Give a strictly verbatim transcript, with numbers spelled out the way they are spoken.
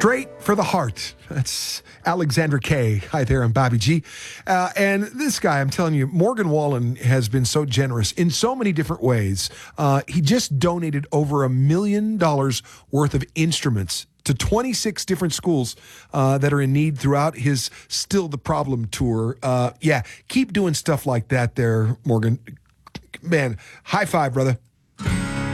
Straight for the heart. That's Alexandra Kay. Hi there, I'm Bobby G. Uh, and this guy, I'm telling you, Morgan Wallen has been so generous in so many different ways. Uh, he just donated over a million dollars worth of instruments to twenty-six different schools uh, that are in need throughout his Still the Problem tour. Uh, yeah, keep doing stuff like that there, Morgan. Man, high five, brother.